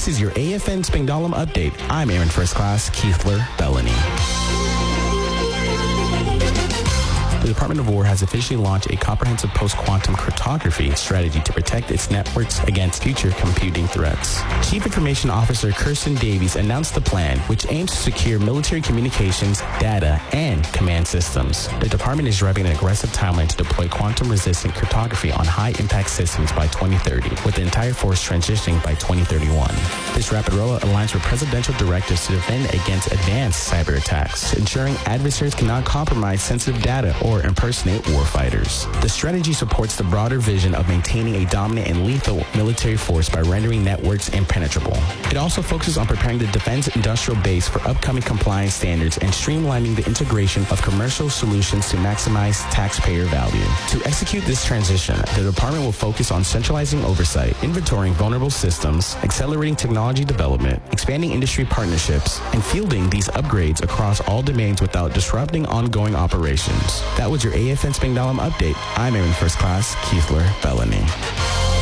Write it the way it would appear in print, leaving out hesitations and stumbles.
is your AFN Spingdalum Update. I'm Aaron First Class Keithler Bellany. The Department of War has officially launched a comprehensive post-quantum cryptography strategy to protect its networks against future computing threats. Chief Information Officer Kirsten Davies announced the plan, which aims to secure military communications, data, and command systems. The department is driving an aggressive timeline to deploy quantum-resistant cryptography on high-impact systems by 2030, with the entire force transitioning by 2031. This rapid rollout aligns with presidential directives to defend against advanced cyber attacks, ensuring adversaries cannot compromise sensitive data or impersonate warfighters. The strategy supports the broader vision of maintaining a dominant and lethal military force by rendering networks impenetrable. It also focuses on preparing the defense industrial base for upcoming compliance standards and streamlining the integration of commercial solutions to maximize taxpayer value. To execute this transition, the department will focus on centralizing oversight, inventorying vulnerable systems, accelerating technology development, expanding industry partnerships, and fielding these upgrades across all domains without disrupting ongoing operations. That was your AFN Spingdalum Update. I'm Aaron First Class Keithler Bellany.